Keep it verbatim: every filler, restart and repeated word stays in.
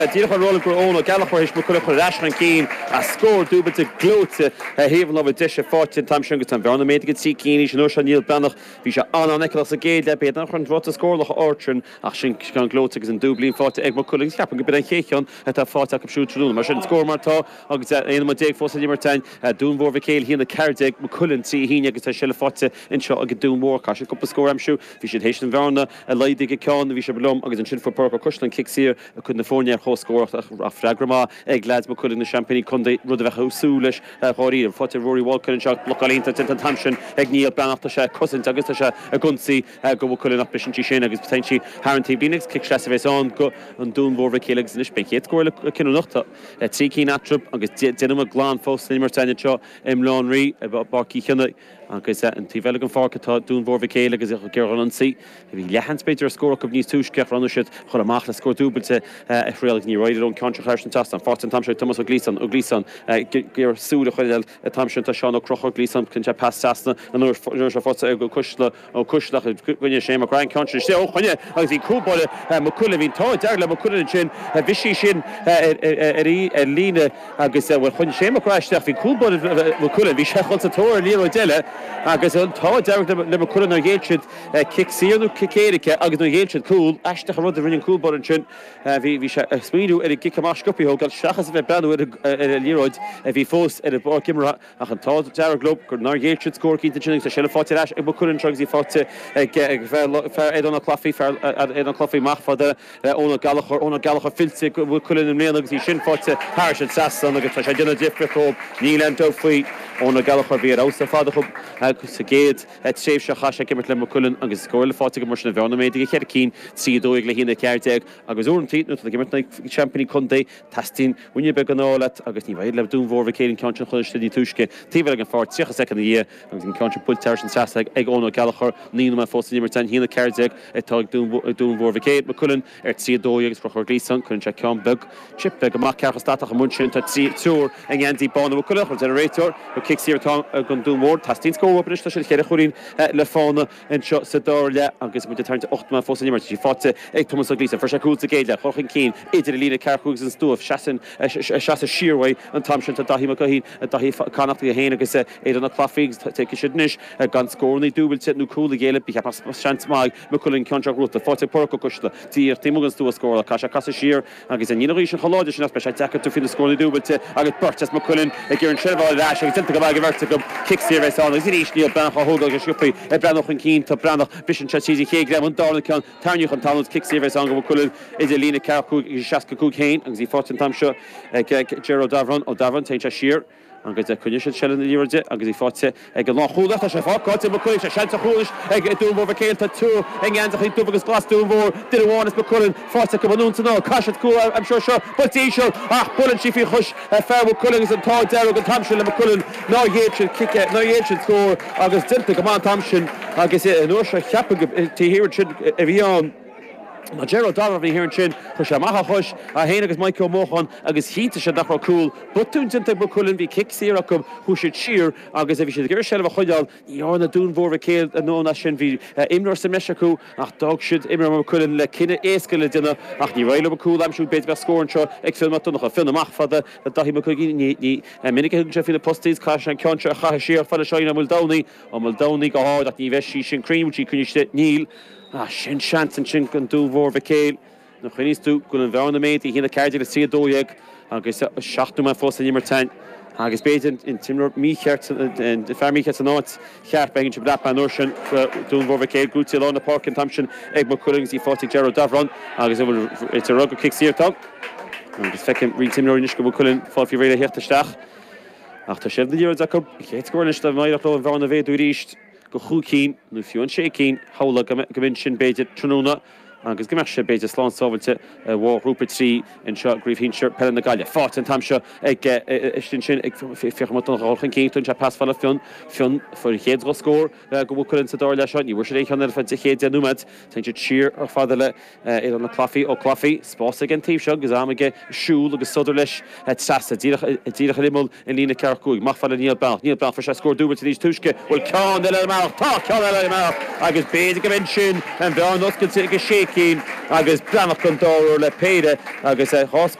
Díach rolla gur óna galachir is McCulloch chu rasna cín a scór dúba a glóte a héhan le deise fáte tam sin go tan bhena méid go tí cíní sin nó Níl Bennach bhí se anna Nicholas a géad le béad nach chun rot a scórlach ortrin ach sin gan glóte agus an dúblin fáte ag McCulloch ceapan go bit an chéan a tá fáte go siú trúna mar sin scór martá agus éana má déag fósa Limertain dún mhór bhcéil hína Cardig McCulloch tí híine agus tá sile fáte inseo agus dún mór cá sin cuppa scór am siú bhí sin hééis an bhena a leidig go ceán bhí se blom agus an sin for porc cuslan kicksír a chun na fóne chóscórt a fragrama ag lads McCulloch na champagne chun rud a bheith húsúlis choirí an fáte Rory Walker an seach blocálínta tin tamsin ag Níl Bennach se cosint agus tá se a gunsaí go McCulloch nach bisin tí sin agus potentially Harrantí Bínix kick stress bheits an go an dún mhór bhcéil agus inis beicéad scóir cinú nachta trí cí atrub agus déanam a glán fós Limertain seo im Lánrí barcí chinna agus an tíhile an fácatá dún mhór bhcéil agus gur an ansaí bhí lehans beidir a scór go níos túisce ran siid chur amach le scór dúbailte a réalach ní roiidir ón contra chir an tastan fátan tamseir Thomas ó Gleeson ó Gleeson gur súla chuil a tamsin tá seán ó croch ó Gleeson chun te pass tasna an nuair se fáta go cusla ó cuslach gunne sé a Brian Contra sé ó chuine agus í cúbáile McCulloch hín tá deag le McCulloch sin bhí sin ar líne agus bhfuil chun sé aráisteach hí cúbáile McCulloch hí se chuilta tóir líon deile agus an tá deag le McCulloch na géilsid kicksíú cicéirice agus nó géilsid cúil eisteach rud a rinne cúbáil sin bhí se smíú ar gic amáscopií gal seachas a bheith breú ar a líróid a bhí fós ar a bar cimra ach an tá dear glob gur nar géilsid scór cínta sin se le fáte leis ag McCulloch trugs í fáte fear éidir na clafií fear éidir na clafií machfada óna galachar óna galachar filse McCulloch na mléana agus í sin fáte thir sin sasan agus tá sé duna difrió níl an faoi óna galachar bhí ar ása fada chub agus sa géad tréimh se chaise gimmert le McCulloch agus scóir le fáte go mar sin na bhena méid chéad cín trídóigh le hína ceardeag agus úr an tí nó gimmert na champagne chundé tastín bhuine be ganála agus ní bhaid le dún mhór bhcéil ceantin chuiste dí túisce tíbhar an fád tíocha second í agus an ceantin pulteir sin sasa ag óna galachar níl me fósa Limertain hína ceardeag atá dún mhór bhcéil McCulloch ar trídóigh agus crochar Gleeson chun se cean bug chip be go mac ceachas statach a mun sin tá túr an gandí bán McCulloch ar generator go kicksír tá gon dún mhór tastín scór op is sin chéad chuín le fána an seo sa dále agus mu tarnta ocht me fósa Limertain fáte ag Thomas ó Gleeson for se cúlta géile chochan cín idir lína carchúgus an stúf seasan seasa síorhaid an tamsin a dahí go hín a dahí canachta a héana agus éidir na clafigs take sidnis gan scórnaí dúbailte nó cúla géile bí chepas seans máig McCulloch contract rúta fáte porco cusla tír tímogan stú scóla caiise casa sír agus an níorí sin choláidir sin spe decha tú fin na scórnaí dúbailte agus burtas McCulloch ag gur an sibháil leis agus tinta go bhaige bhirrta go kicksír bheits an agus ríos níl Bennach a hógal agus siúpaí e Bennach an cín tá Bennach bisin tíí ché greibh an dála cean tarniuch an talent kicksír bheits an go McCulloch idir lína carcú i seaca cúg chéin agus í fátin tam seo Gerald Davron ó Davron teint a sír agus a cynne sin selen í líide agus í fáte ag an láchúlaach se fááte McCulloch se seanta chúis ag dún mhór bhcéilta tú ag anach í dúbagus glas dún mhór dir bhánas McCulloch fáte go banúnta ná caiisiid cú am seo seo butí seo ach bulan si fí chuis fear McCulloch is an tá deir an tamsin le McCulloch ná héilsin kick ná héilsin scór agus dinta go má tamsin agus an uair se cheapa tíhir sin a bhí an Má Gerald Davron bhí hir sin chu se maitha chuis a héana agus Michael Móchan agus híta se dachar cúil butúnta McCulloch bhí kicksíar a go thu sé tír agus a bhí sé gur seh chuideáil íarna dún mhór bhcéil a nóna sin bhí imnar sa meisiú ach dag siid imar McCulloch le cinenne éasca le duine ach ní bhile cúil am siú beit bheith scórin seo ag filmach a filmach fada a dahí McCulloch ní minic hunn se fi postíos cai an ceanse a chaise síar fada seoine Muldowney ó Muldowney go háid ach ní bheith sí sin crímtí chuiste níl Ah, sin sean an sin gan dún mhór bhcéil na chuníos tú gon an bhena méid í hína ceirde le trídóigh agus seachtú me fósa Limertain agus beidir in timúir mícheart an fermíche an áit cheart beginn se brapa an sin dún mhór bhcéil grúti lá na park an tamsin ag McCulloch í fáte Gerald Davron agus bhfuil it's a rug kicksíirtá agus fecin rí timúir níos go McCulloch fáil fi réile heachtasteach ach tá sibh na díir a go chéad scóirliste maiach le an bhena bhéadú ríist go chuú cín nó fiú an sé cín hála go bhain sin beidir tróna agus go sé beidir slán sábailte bhá rúpa trí in seo gríomh hín seir pe na gaile fát an tam seo ag sin sin ag fichmat an ráchan céintún se pasfála fiún fiún for chéad go scór go bhcuinn sa dáir leis ní bhfuir sé échan fan chéad númad teint tír ar fada le ar an na clafií ó clafií spása an tíobh seo agus amige siúil agus sodar leis trasa díach limol in lína cearcúig mach fála níl bell níl bell for se scór dúbal tíos túisce bhfuil ceán eile mar tá ceán eile mar agus béidir go bhain sin an bhean oscail go sé cín agus brenach chun dóú le péide agus